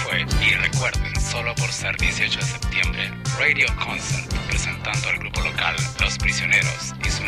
fue. Y recuerden, solo por ser 18 de septiembre, Radio Consent, presentando al grupo local Los Prisioneros y su